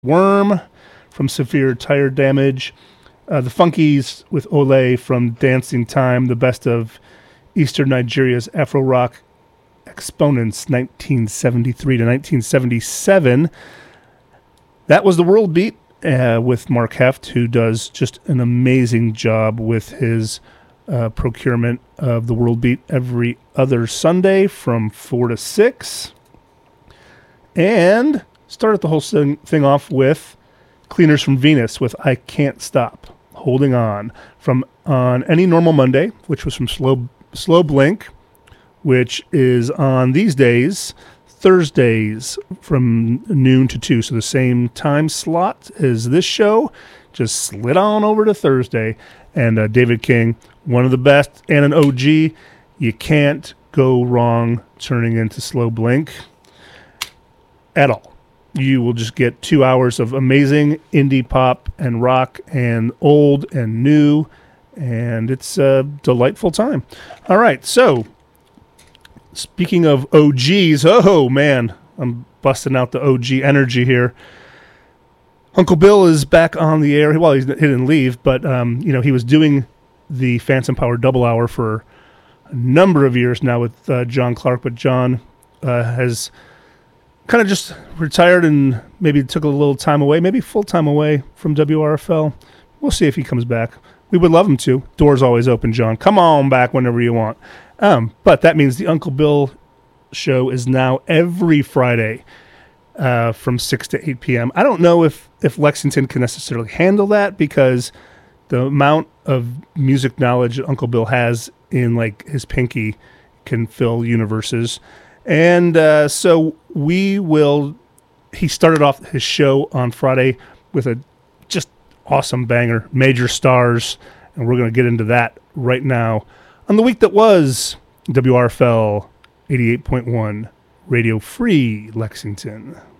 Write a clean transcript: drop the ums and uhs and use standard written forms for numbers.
Worm from Severe Tire Damage. The Funkies with Ole from Dancing Time, the best of Eastern Nigeria's Afro Rock exponents, 1973 to 1977. That was the World Beat with Mark Heft, who does just an amazing job with his procurement of the World Beat every other Sunday from 4 to 6. And started the whole thing off with Cleaners from Venus with I Can't Stop, Holding On, from On Any Normal Monday, which was from Slow Blink, which is on these days, Thursdays from noon to 2. So the same time slot as this show, just slid on over to Thursday. And David King, one of the best and an OG. You can't go wrong turning into Slow Blink at all. You will just get 2 hours of amazing indie pop and rock and old and new, and it's a delightful time. All right, so speaking of OGs, oh man, I'm busting out the OG energy here. Uncle Bill is back on the air. Well, he didn't leave, but he was doing the Phantom Power double hour for a number of years now with John Clark, but John has kind of just retired and maybe took a little time away, maybe full time away from WRFL. We'll see if he comes back. We would love him to. Door's always open, John. Come on back whenever you want. But that means the Uncle Bill show is now every Friday from 6 to 8 p.m. I don't know if Lexington can necessarily handle that because the amount of music knowledge Uncle Bill has in like his pinky can fill universes. And so he started off his show on Friday with a just awesome banger, Major Stars, and we're going to get into that right now on the week that was WRFL 88.1 Radio Free Lexington.